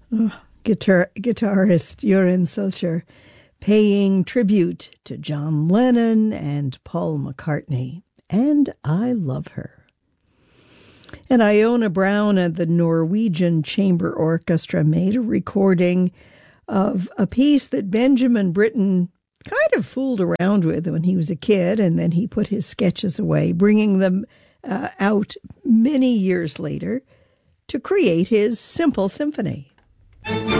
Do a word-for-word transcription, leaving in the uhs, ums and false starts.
Oh, guitar guitarist Joran Socher paying tribute to John Lennon and Paul McCartney. And I love her. And Iona Brown and the Norwegian Chamber Orchestra made a recording of a piece that Benjamin Britten kind of fooled around with when he was a kid, and then he put his sketches away, bringing them uh, out many years later to create his Simple Symphony.